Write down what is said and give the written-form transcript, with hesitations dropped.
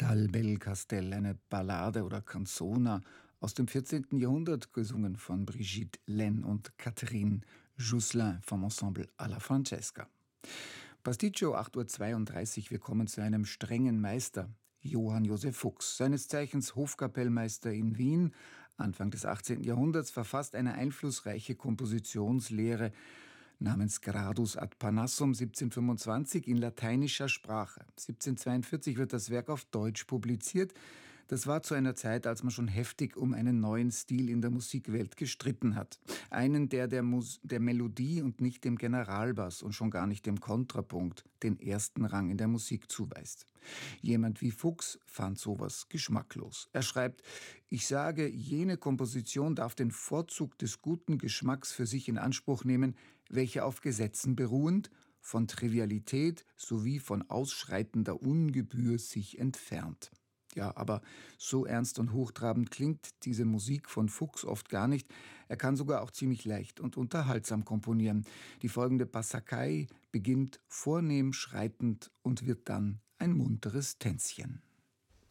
Dal bel Castell, eine Ballade oder Canzona aus dem 14. Jahrhundert, gesungen von Brigitte Laine und Catherine Jousselin vom Ensemble Alla Francesca. Pasticcio 8:32 Uhr, wir kommen zu einem strengen Meister, Johann Joseph Fuchs, seines Zeichens Hofkapellmeister in Wien, Anfang des 18. Jahrhunderts, verfasst eine einflussreiche Kompositionslehre namens Gradus ad Parnassum 1725 in lateinischer Sprache. 1742 wird das Werk auf Deutsch publiziert. Das war zu einer Zeit, als man schon heftig um einen neuen Stil in der Musikwelt gestritten hat. Einen, der Melodie und nicht dem Generalbass und schon gar nicht dem Kontrapunkt den ersten Rang in der Musik zuweist. Jemand wie Fuchs fand sowas geschmacklos. Er schreibt: Ich sage, jene Komposition darf den Vorzug des guten Geschmacks für sich in Anspruch nehmen, welche auf Gesetzen beruhend, von Trivialität sowie von ausschreitender Ungebühr sich entfernt. Ja, aber so ernst und hochtrabend klingt diese Musik von Fuchs oft gar nicht. Er kann sogar auch ziemlich leicht und unterhaltsam komponieren. Die folgende Passacaglie beginnt vornehm schreitend und wird dann ein munteres Tänzchen.